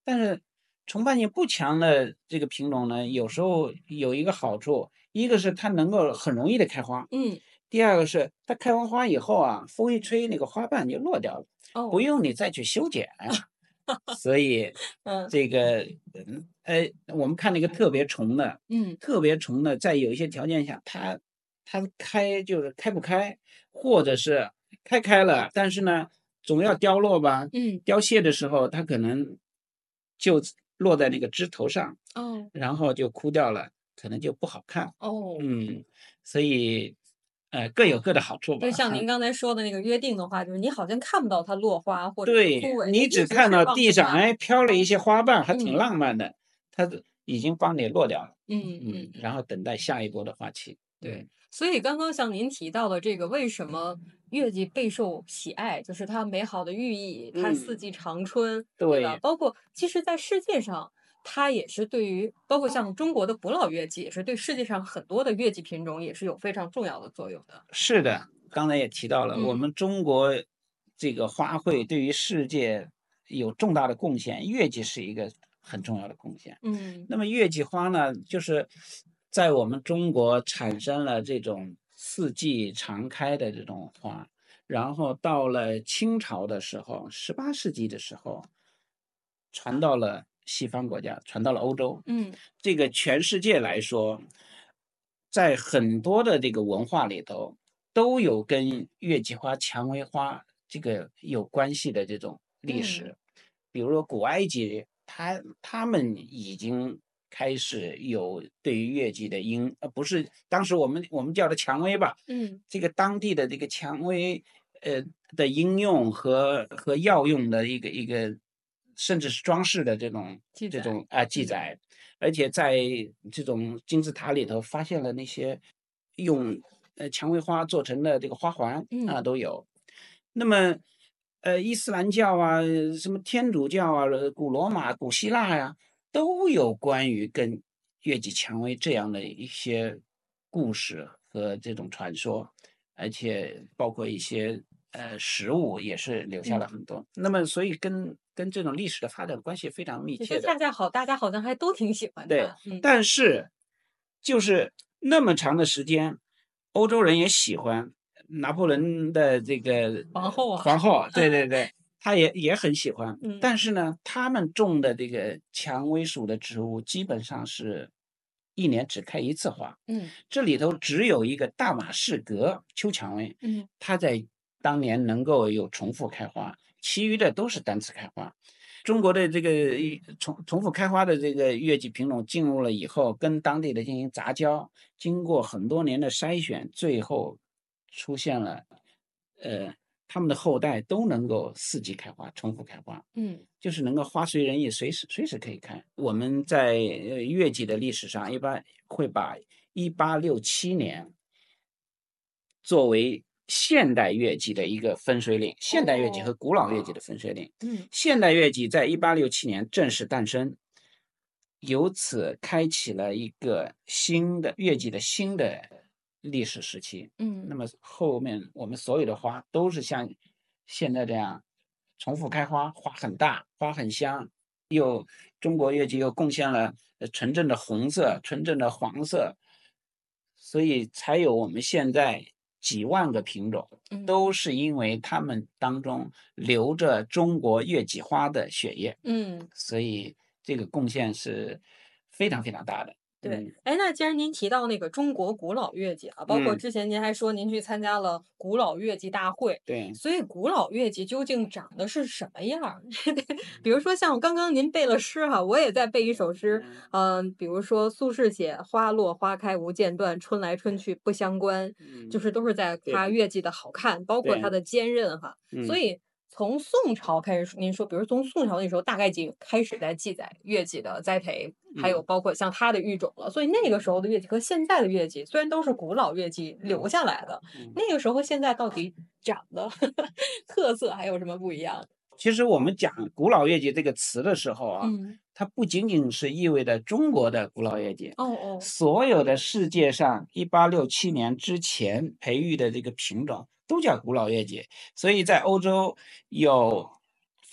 但是重瓣性不强的这个品种呢，有时候有一个好处，一个是它能够很容易的开花， 嗯， 第二个是它开完花以后啊，风一吹，那个花瓣就落掉了，不哦， 用你再去修剪。所以嗯这个，我们看那个特别虫的， 嗯特别虫的，在有一些条件下，它开就是开不开，或者是开了，但是呢，总要凋落吧， 嗯， 凋谢的时候，它可能就落在那个枝头上， 哦然后就枯掉了，可能就不好看。 哦。 嗯，所以，各有各的好处吧。 就像您刚才说的那个约定的话，就是你好像看不到它落花或者是枯对， 萎，那你只一直是看到地上， 放在那儿。 哎，飘了一些花瓣，还挺嗯浪漫的，它已经帮你落掉了。然嗯嗯。 后等待下一波的花期。 对， 嗯， 所以刚刚像您提到的这个，为什么月季备受喜爱，就是它美好的寓意，它四嗯， 季常春，对吧？ 对， 包括其实，在世界上，它也是对于包括像中国的古老月季，也是对世界上很多的月季品种也是有非常重要的作用的。 是的，刚才也提到了，我嗯们中国这个花卉对于世界有重大的贡献，月季是一个很重要的贡献。 嗯那么月季花呢，就是在我们中国产生了这种四季常开的这种花，然后到了清朝的时候18世纪的时候，传到了西方国家，传到了欧洲。 嗯这个全世界来说，在很多的这个文化里头，都有跟月季花、蔷薇花这个有关系的这种历嗯史。比如说古埃及，他们已经开始有对于月季的不是当时我们叫的蔷薇吧， 嗯， 这个当地的这个蔷薇，呃的应用和药用的一个，甚至是装饰的这种记载， 这种啊、记嗯载，而且在这种金字塔里头发现了那些用蔷薇花做成的这个花环啊嗯。 都有。那么伊斯兰教啊，什么天主教啊，古罗马、古希腊呀、都有关于跟月季蔷薇这样的一些故事和这种传说，而且包括一些食物也是留下了嗯， 很多。那么，所以跟这种历史的发展关系非常密也就切的。 恰恰好，大家好像还都挺喜欢对， 它。嗯， 但是就是那么长的时间，欧洲人也喜欢拿破仑的这个皇后啊， 皇后，对对对，他也很喜欢。 嗯但是呢，他们种的这个蔷薇属的植物基本上是一年只开一次花， 嗯这里头只有一个大马士革秋蔷薇， 嗯它在当年能够有重复开花，其余的都是单次开花。中国的这个重复开花的这个月季品种进入了以后，跟当地的进行杂交，经过很多年的筛选，最后出现了，呃，他们的后代都能够四季开花，重复开花， 嗯。 就是能够花随人意，随时可以开。我们在月季的历史上，一般会把1867年作为现代乐季的一个分水岭，现代乐季和哦， 古老乐季的分水岭。 嗯， 现代乐季在1867年正式诞生，由此开启了一个新的乐季的新的历史时期。 嗯， 那么后面我们所有的花都是像现在这样重复开花，花很大，花很香，中国乐季又贡献了纯正的红色、纯正的黄色，所以才有我们现在几万个品种， 嗯， 都是因为它们当中流着中国月季花的血液， 嗯， 所以这个贡献是非常非常大的。 对。 嗯哎，那既然您提到那个中国古老乐季啊，包括嗯， 之前您还说您去参加了古老乐季大会， 对， 所以古老乐季究竟长得是什么样儿？比如说像刚刚您背了诗哈，我也在背一首诗， 嗯比如说苏轼写“花落花开无间断，春来春去不相关”，就嗯， 是都是在对的， 夸乐季的好看，包括它对， 的坚韧哈。所嗯以从宋朝开始说您说，比如从宋朝那时候，大概已经开始在记载乐季的栽培，还有嗯包括像它的育种了。所以那个时候的乐季和现在的乐季，虽然都是古老乐季留下来的， 嗯。 那个时候和现在到底长的特色还有什么不一样？ 其实我们讲古老乐季这个词的时候啊， 嗯， 它不仅仅是意味着中国的古老乐季， 哦哦， 所有的世界上1867年之前培育的这个品种都叫古老乐季。所以在欧洲有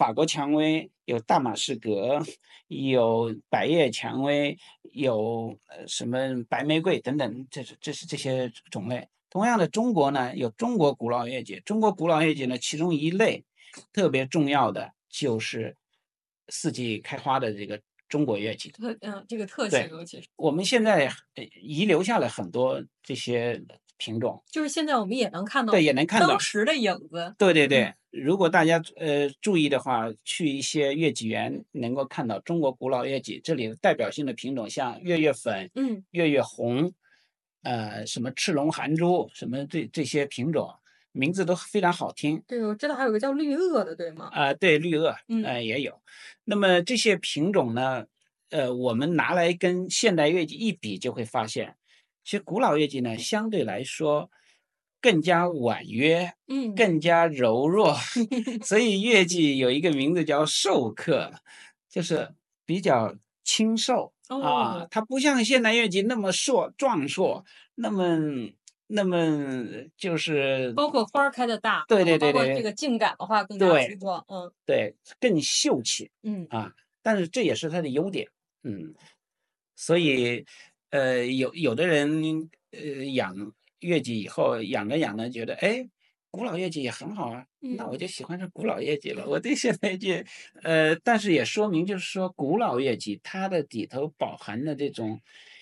法国蔷薇，有大马士革，有百叶蔷薇，有什么白玫瑰等等，这是这些种类。同样的，中国呢有中国古老月季，中国古老月季呢其中一类特别重要的就是四季开花的这个中国月季。 这个特性， 对， 尤其是我们现在遗留下了很多这些品种， 就是现在我们也能看对， 到也能看到。 当时的影子。 对对嗯对，如果大家注意的话，去一些月季园能够看到中国古老月季，这里的代表性的品种像月月粉、 嗯， 月月红，什么赤龙含珠，什么这些品种，名字都非常好听。 对，我知道还有个叫绿萼的，对吗？ 对，绿萼， 嗯也有。那么这些品种呢，我们拿来跟现代月季一比，就会发现，其实古老月季呢，相对来说更加婉约， 嗯， 更加柔弱，所以月季有一个名字叫瘦克，就是比较清瘦啊， 哦， 它不像现代月季那么壮硕，那么那么就是包括花儿开的大， 对对然后包对对括这个茎秆的话更加粗对。 壮。嗯对，更秀气嗯， 啊，但是这也是它的优点，嗯，所以有的人养月季以后养着养着觉得，哎，古老月季也很好啊，那我嗯， 就喜欢上古老月季了。我对现代月，但是也说明就是说，古老月季它的里头饱含的这种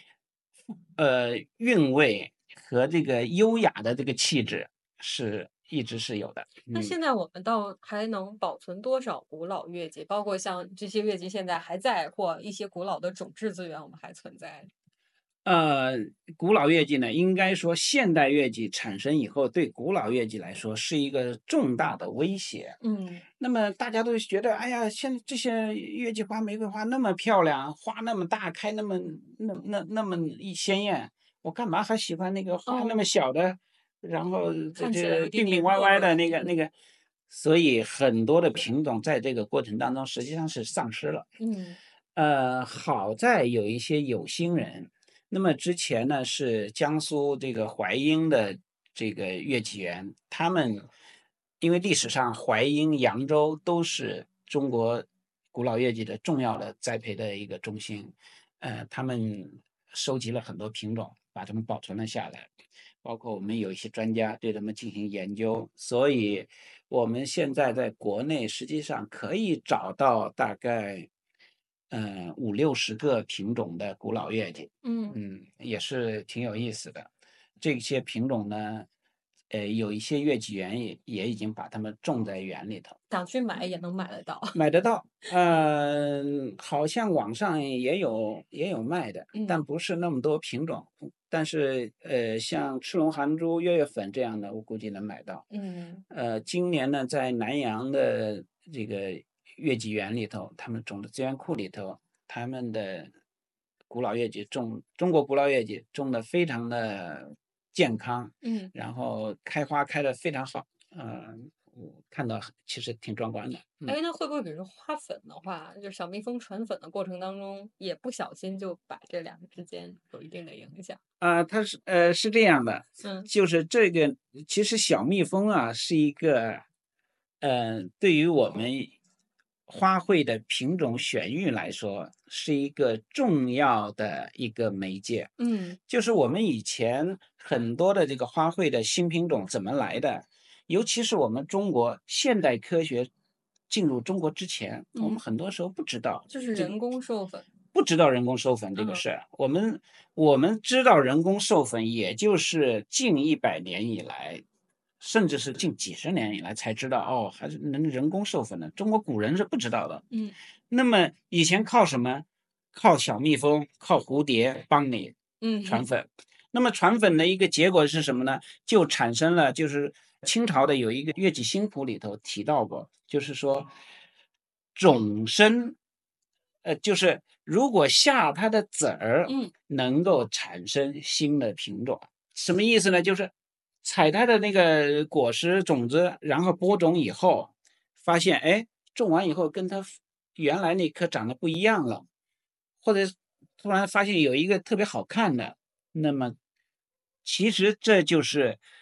韵味和这个优雅的这个气质一直是有的， 那现在我们还能保存多少古老月季？包括像这些月季现在还在，或一些古老的种质资源我们还存在。 呃，古老月季呢，应该说现代月季产生以后，对古老月季来说是一个重大的威胁。 嗯， 那么大家都觉得，哎呀，现在这些月季花、玫瑰花那么漂亮，花那么大，开那么鲜艳，我干嘛还喜欢那个花那么哦， 小的，然后看起来有这一点点病病歪歪弱弱的。 的那个，所以很多的品种在这个过程当中实际上是丧失了。 嗯好在有一些有心人，那么之前呢是江苏这个淮阴的这个月季园，他们因为历史上淮阴、扬州都是中国古老月季的重要的栽培的一个中心，他们收集了很多品种，把它们保存了下来，包括我们有一些专家对它们进行研究，所以我们现在在国内实际上可以找到大概五六十个品种的古老月季， 嗯， 也是挺有意思的。这些品种呢，有一些月季园也已经把它们种在园里头。 想去买也能买得到。 买得到，好像网上也有卖的， 嗯但不是那么多品种。但是像赤龙含珠、月月粉这样的，我估计能买到。 嗯， 今年呢，在南阳的这个月季园里头，他们种的资源库里头，他们的古老月季中国古老月季种的非常的健康， 嗯。 然后开花开的非常好，我看到其实挺壮观的， 哎，那会不会比如说花粉的话，就小蜜蜂传粉的过程当中，也不小心就把这两个之间有一定的影响？ 它是这样的， 嗯就是这个其实小蜜蜂啊是一个，对于我们花卉的品种选育来说，是一个重要的一个媒介。 嗯就是我们以前很多的这个花卉的新品种怎么来的，尤其是我们中国现代科学进入中国之前，我们嗯， 很多时候不知道这个。 就是人工授粉。 不知道人工授粉这个嗯事儿，我们知道人工授粉，也就是近100年以来，甚至是近几十年以来才知道，哦，还是能人工授粉的。中国古人是不知道的。 嗯那么以前靠什么？靠小蜜蜂，靠蝴蝶帮你传嗯粉。那么传粉的一个结果是什么呢？就产生了，就是清朝的有一个《月季新谱》里头提到过，就是说种生，就是如果下它的籽儿， 嗯能够产生新的品种。什么意思呢？就是采它的那个果实种子，然后播种以后，发现哎，种完以后跟它原来那颗长得不一样了，或者突然发现有一个特别好看的，那么其实这就是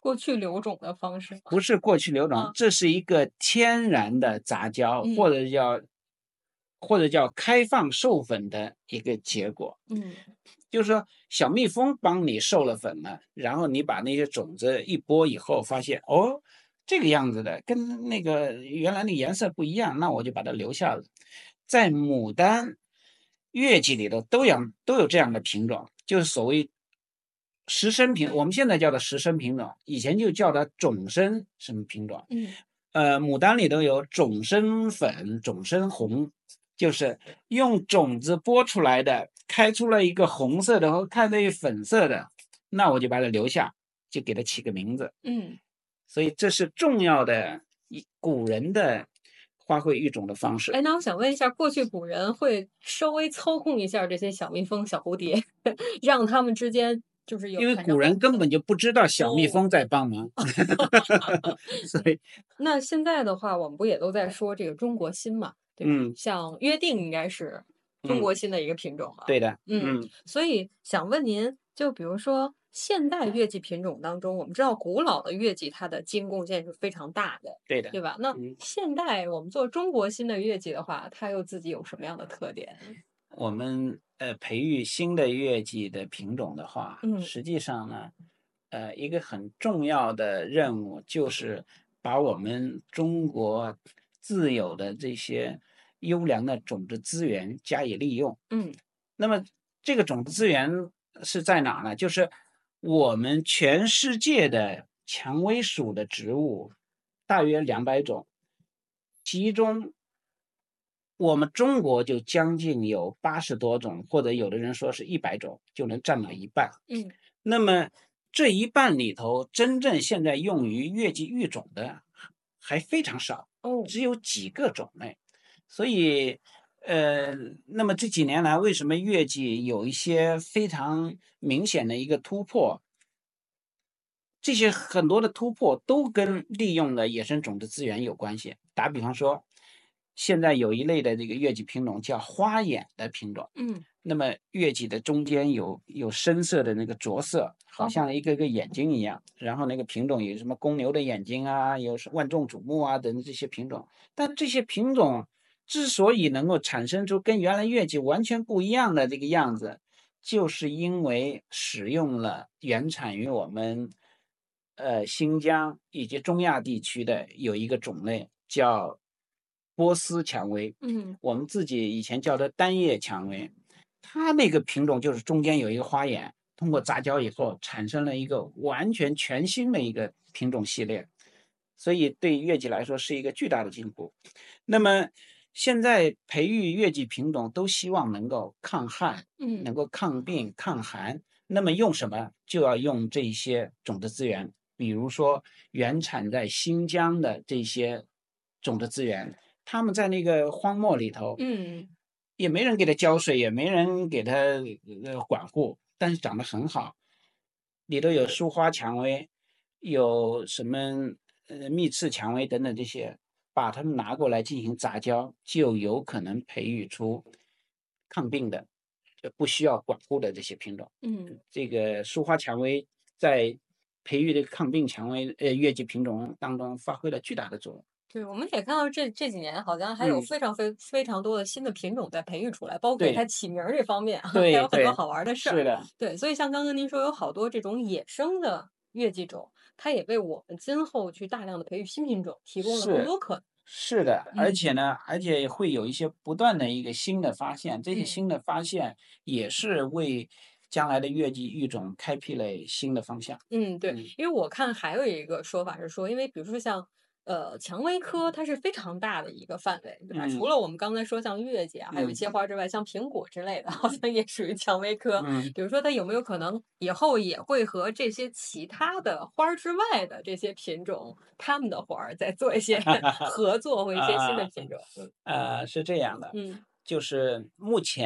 过去留种的方式吗？ 不是过去留种， 啊， 这是一个天然的杂交， 嗯或者叫开放授粉的一个结果。 嗯就是说，小蜜蜂帮你授了粉了，然后你把那些种子一播以后，发现哦，这个样子的，跟那个原来的颜色不一样，那我就把它留下了。在牡丹、月季里头都有这样的品种，就是所谓实生品，我们现在叫的实生品种，以前就叫它种生什么品种。 嗯牡丹里头有种生粉、种生红，就是用种子播出来的，开出了一个红色的和开了一个粉色的，那我就把它留下，就给它起个名字。 嗯。 所以这是重要的古人的花卉育种的方式。 哎，那我想问一下，过去古人会稍微操控一下这些小蜜蜂、小蝴蝶，让它们之间就是有因为产生古人根本就不知道小蜜哦。 蜂在帮忙，所以那现在的话，我们不也都在说这个中国心嘛，对吧？ 嗯像约定应该是中嗯， 国心的一个品种了。 对的， 嗯， 嗯所以想问您，就比如说现代月季品种当中，我们知道古老的月季它的基因贡献是非常大的， 对的， 对吧？那嗯。 现代我们做中国新的月季的话，它又自己有什么样的特点？ 我们培育新的月季的品种的话， 嗯实际上呢，一个很重要的任务就是把我们中国自有的这些优良的种子资源加以利用。 嗯那么这个种子资源是在哪呢？就是我们全世界的蔷薇属的植物大约200种，其中我们中国就将近有80多种，或者有的人说是100种，就能占了一半。 嗯那么这一半里头，真正现在用于月季育种的还非常少， 哦只有几个种类。所以，呃，那么这几年来，为什么月季有一些非常明显的一个突破？这些很多的突破都跟利用的野生种子资源有关系。打比方说，现在有一类的这个月季品种叫花眼的品种， 嗯那么月季的中间有深色的那个着色，好哦像一个个眼睛一样。然后那个品种有什么公牛的眼睛啊，有万众瞩目啊等这些品种。但这些品种之所以能够产生出跟原来月季完全不一样的这个样子，就是因为使用了原产于我们新疆以及中亚地区的有一个种类叫波斯蔷薇， 嗯我们自己以前叫它单叶蔷薇。它那个品种就是中间有一个花眼，通过杂交以后产生了一个完全全新的一个品种系列，所以对月季来说是一个巨大的进步。那么现在培育月季品种都希望能够抗旱， 嗯能够抗病、抗寒。那么用什么？就要用这些种子资源，比如说原产在新疆的这些种子资源，他们在那个荒漠里头， 嗯也没人给它浇水，也没人给它管护，但是长得很好。里头有树花蔷薇，有什么密刺蔷薇等等这些，把它们拿过来进行杂交，就有可能培育出抗病的，就不需要管护的这些品种。 嗯。 这个树花蔷薇在培育的抗病蔷薇月季品种当中发挥了巨大的作用。 对，我们也看到这几年好像还有嗯， 非常多的新的品种在培育出来，包括给它对起名儿这方面啊，还有很多对对， 好玩儿的事儿。 是的， 对，所以像刚刚您说有好多这种野生的月季种，它也为我们今后去大量的培育新品种提供了更是多可能。 是的，而嗯且呢，而且会有一些不断的一个新的发现，这些嗯。 新的发现也是为将来的月季育种开辟了新的方向。 嗯，对， 嗯因为我看还有一个说法是说，因为比如说像蔷薇科，它是非常大的一个范围，对吧？除嗯了我们刚才说像月季啊，还有一嗯些花之外，像苹果之类的，好像也属于蔷薇科。 嗯， 比如说，它有没有可能以后也会和这些其他的花儿之外的这些品种，它们的花儿再做一些合作或一些新的啊品种？ 是这样的， 嗯。 就是目前。